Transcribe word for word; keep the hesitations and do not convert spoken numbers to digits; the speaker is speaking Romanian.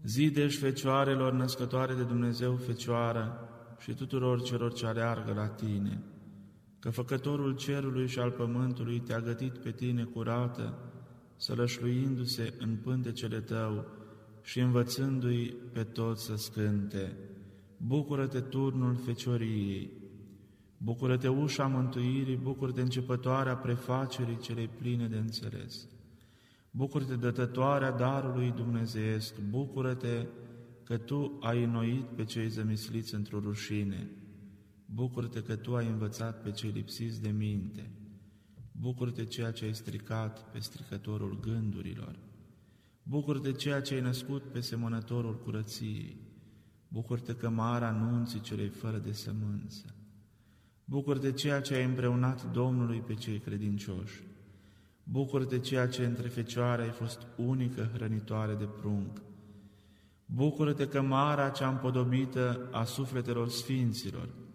Zidești fecioarelor născătoare de Dumnezeu Fecioară și tuturor celor ce aleargă la tine, că Făcătorul cerului și al pământului te-a gătit pe tine curată, sălășluindu-se în pântecele tău și învățându-i pe toți să scânte. Bucură-te, turnul fecioriei! Bucură-te, ușa mântuirii! Bucură-te, începătoarea prefacerii celei pline de înțeles! Bucură-te, dătătoarea darului dumnezeiesc! Bucură-te că Tu ai înnoit pe cei zămisliți într-o rușine! Bucură-te că Tu ai învățat pe cei lipsiți de minte! Bucură-te ceea ce ai stricat pe stricătorul gândurilor! Bucură-te ceea ce ai născut pe semănătorul curăției! Bucură-te că mare anunții celei fără de sămânță! Bucură-te ceea ce ai împreunat Domnului pe cei credincioși! Bucură-te ceea ce între fecioare ai fost unică hrănitoare de prunc! Bucură-te că marea cea împodobită a sufletelor sfinților!